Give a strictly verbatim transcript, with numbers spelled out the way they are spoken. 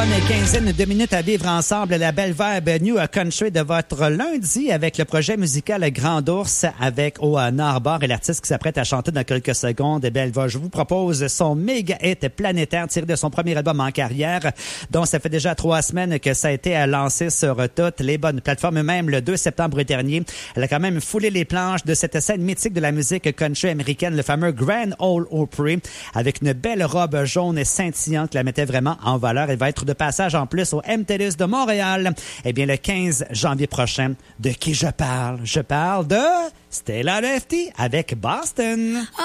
Une quinzaine de minutes à vivre ensemble la belle vibe New Country de votre lundi avec le projet musical Grand Ours avec au Nord-Bord et l'artiste qui s'apprête à chanter dans quelques secondes. Belle voix. Je vous propose son méga hit planétaire tiré de son premier album en carrière, dont ça fait déjà trois semaines que ça a été lancé sur toutes les bonnes plateformes, même le deux septembre dernier. Elle a quand même foulé les planches de cette scène mythique de la musique country américaine, le fameux Grand Ole Opry, avec une belle robe jaune et scintillante qui la mettait vraiment en valeur. Elle va être de passage en plus au M T L U S de Montréal. Eh bien, le quinze janvier prochain. De qui je parle? Je parle de Stella Lefty avec Boston.